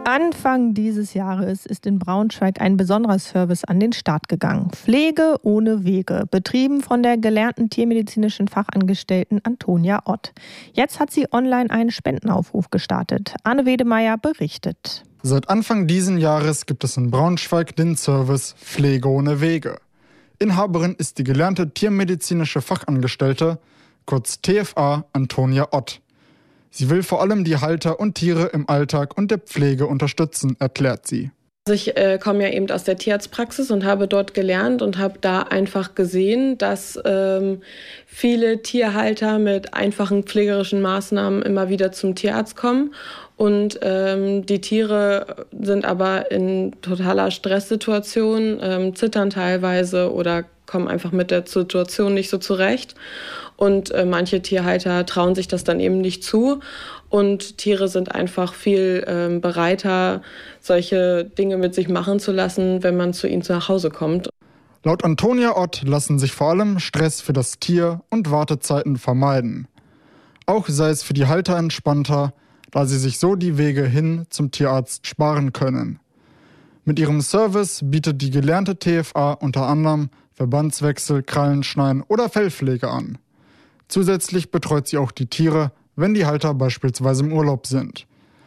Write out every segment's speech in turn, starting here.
Anfang dieses Jahres ist in Braunschweig ein besonderer Service an den Start gegangen. Pflege ohne Wege, betrieben von der gelernten tiermedizinischen Fachangestellten Antonia Ott. Jetzt hat sie online einen Spendenaufruf gestartet. Anne Wedemeyer berichtet. Seit Anfang diesen Jahres gibt es in Braunschweig den Service Pflege ohne Wege. Inhaberin ist die gelernte tiermedizinische Fachangestellte, kurz TFA, Antonia Ott. Sie will vor allem die Halter und Tiere im Alltag und der Pflege unterstützen, erklärt sie. Ich komme ja eben aus der Tierarztpraxis und habe dort gelernt und habe da einfach gesehen, dass viele Tierhalter mit einfachen pflegerischen Maßnahmen immer wieder zum Tierarzt kommen. Und die Tiere sind aber in totaler Stresssituation, zittern teilweise oder kommen einfach mit der Situation nicht so zurecht. Und manche Tierhalter trauen sich das dann eben nicht zu. Und Tiere sind einfach viel bereiter, solche Dinge mit sich machen zu lassen, wenn man zu ihnen nach Hause kommt. Laut Antonia Ott lassen sich vor allem Stress für das Tier und Wartezeiten vermeiden. Auch sei es für die Halter entspannter, da sie sich so die Wege hin zum Tierarzt sparen können. Mit ihrem Service bietet die gelernte TFA unter anderem Verbandswechsel, Krallenschneiden oder Fellpflege an. Zusätzlich betreut sie auch die Tiere, wenn die Halter beispielsweise im Urlaub sind.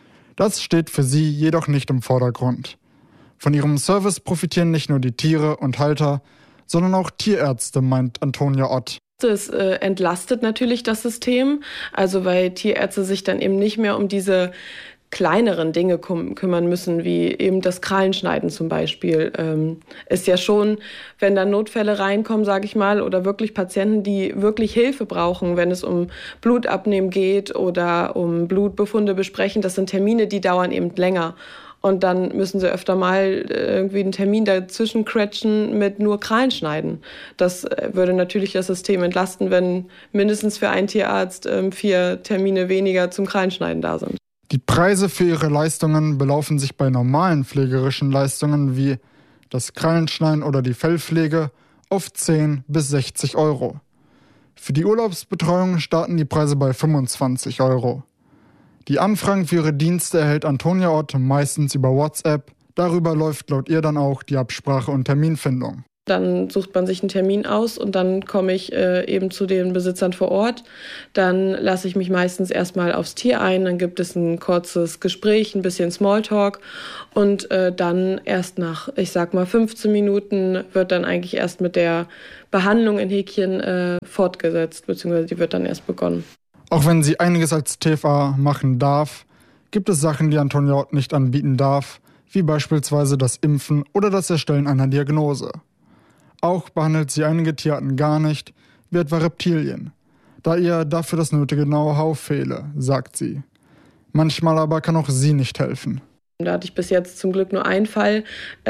Das steht für sie jedoch nicht im Vordergrund. Von ihrem Service profitieren nicht nur die Tiere und Halter, sondern auch Tierärzte, meint Antonia Ott. Es entlastet natürlich das System, also weil Tierärzte sich dann eben nicht mehr um diese kleineren Dinge kümmern müssen, wie eben das Krallenschneiden zum Beispiel. Ist ja schon, wenn dann Notfälle reinkommen, sage ich mal, oder wirklich Patienten, die wirklich Hilfe brauchen, wenn es um Blutabnehmen geht oder um Blutbefunde besprechen, das sind Termine, die dauern eben länger. Und dann müssen sie öfter mal irgendwie einen Termin dazwischen quetschen mit nur Krallenschneiden. Das würde natürlich das System entlasten, wenn mindestens für einen Tierarzt 4 Termine weniger zum Krallenschneiden da sind. Die Preise für ihre Leistungen belaufen sich bei normalen pflegerischen Leistungen wie das Krallenschneiden oder die Fellpflege auf 10 bis 60 Euro. Für die Urlaubsbetreuung starten die Preise bei 25 Euro. Die Anfragen für ihre Dienste erhält Antonia Ott meistens über WhatsApp. Darüber läuft laut ihr dann auch die Absprache und Terminfindung. Dann sucht man sich einen Termin aus und dann komme ich eben zu den Besitzern vor Ort. Dann lasse ich mich meistens erstmal aufs Tier ein, dann gibt es ein kurzes Gespräch, ein bisschen Smalltalk und dann erst nach, ich sag mal 15 Minuten wird dann eigentlich erst mit der Behandlung in Häkchen fortgesetzt, beziehungsweise die wird dann erst begonnen. Auch wenn sie einiges als TFA machen darf, gibt es Sachen, die Antonia Ott nicht anbieten darf, wie beispielsweise das Impfen oder das Erstellen einer Diagnose. Auch behandelt sie einige Tierarten gar nicht, wie etwa Reptilien, da ihr dafür das nötige Know-how fehle, sagt sie. Manchmal aber kann auch sie nicht helfen. Da hatte ich bis jetzt zum Glück nur einen Fall,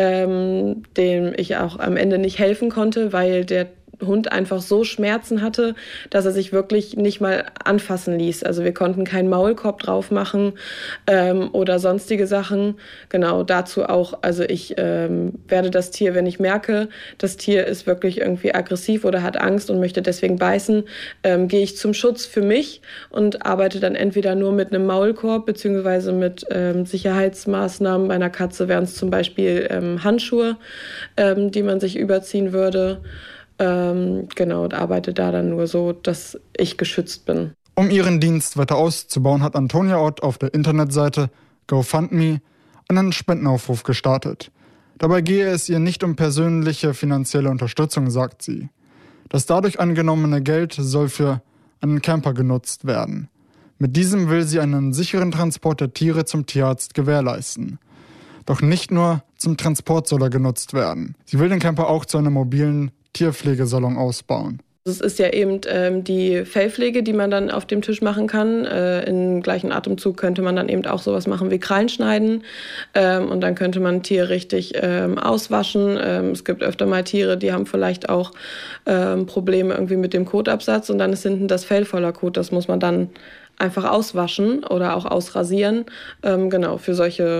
dem ich auch am Ende nicht helfen konnte, weil der Hund einfach so Schmerzen hatte, dass er sich wirklich nicht mal anfassen ließ. Also wir konnten keinen Maulkorb drauf machen oder sonstige Sachen. Genau dazu auch, also ich werde das Tier, wenn ich merke, das Tier ist wirklich irgendwie aggressiv oder hat Angst und möchte deswegen beißen, gehe ich zum Schutz für mich und arbeite dann entweder nur mit einem Maulkorb beziehungsweise mit Sicherheitsmaßnahmen. Bei einer Katze wären es zum Beispiel Handschuhe, die man sich überziehen würde. Genau, und arbeite da dann nur so, dass ich geschützt bin. Um ihren Dienst weiter auszubauen, hat Antonia Ott auf der Internetseite GoFundMe einen Spendenaufruf gestartet. Dabei gehe es ihr nicht um persönliche finanzielle Unterstützung, sagt sie. Das dadurch angenommene Geld soll für einen Camper genutzt werden. Mit diesem will sie einen sicheren Transport der Tiere zum Tierarzt gewährleisten. Doch nicht nur zum Transport soll er genutzt werden. Sie will den Camper auch zu einem mobilen Tierpflegesalon ausbauen. Es ist ja eben die Fellpflege, die man dann auf dem Tisch machen kann. Im gleichen Atemzug könnte man dann eben auch sowas machen wie Krallenschneiden. Und dann könnte man ein Tier richtig auswaschen. Es gibt öfter mal Tiere, die haben vielleicht auch Probleme irgendwie mit dem Kotabsatz. Und dann ist hinten das Fell voller Kot. Das muss man dann einfach auswaschen oder auch ausrasieren. Genau, für solche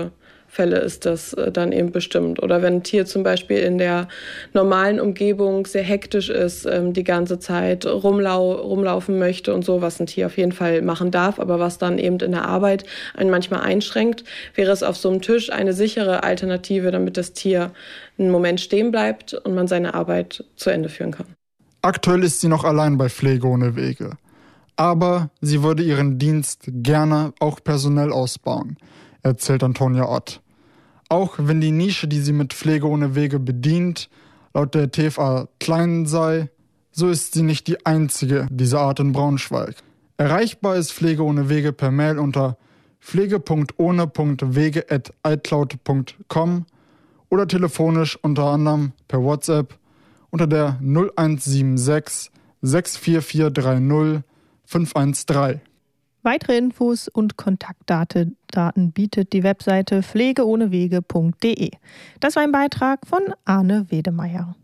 Fälle ist das dann eben bestimmt. Oder wenn ein Tier zum Beispiel in der normalen Umgebung sehr hektisch ist, die ganze Zeit rumlaufen möchte und so, was ein Tier auf jeden Fall machen darf, aber was dann eben in der Arbeit einen manchmal einschränkt, wäre es auf so einem Tisch eine sichere Alternative, damit das Tier einen Moment stehen bleibt und man seine Arbeit zu Ende führen kann. Aktuell ist sie noch allein bei Pflege ohne Wege. Aber sie würde ihren Dienst gerne auch personell ausbauen, erzählt Antonia Ott. Auch wenn die Nische, die sie mit Pflege ohne Wege bedient, laut der TFA klein sei, so ist sie nicht die einzige dieser Art in Braunschweig. Erreichbar ist Pflege ohne Wege per Mail unter pflege.ohne.wege@icloud.com oder telefonisch unter anderem per WhatsApp unter der 0176 64430 513. Weitere Infos und Kontaktdaten bietet die Webseite pflegeohnewege.de. Das war ein Beitrag von Arne Wedemeyer.